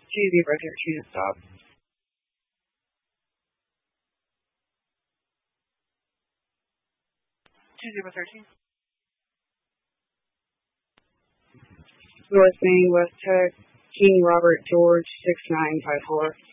right there. She just stopped. 2013. North Main, West Tech, King Robert George 6954.